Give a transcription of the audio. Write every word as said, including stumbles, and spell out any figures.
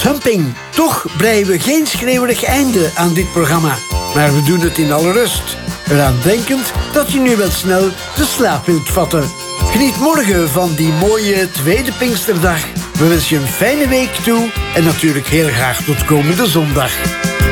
Humping. Toch breien we geen schreeuwerig einde aan dit programma. Maar we doen het in alle rust. Eraan denkend dat je nu wel snel de slaap wilt vatten. Geniet morgen van die mooie tweede Pinksterdag. We wensen je een fijne week toe. En natuurlijk heel graag tot komende zondag.